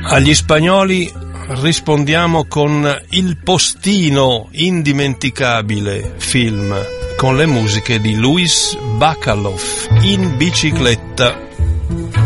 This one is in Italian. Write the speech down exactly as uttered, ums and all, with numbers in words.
Agli spagnoli rispondiamo con Il postino, indimenticabile film, con le musiche di Luis Bacalov, In bicicletta.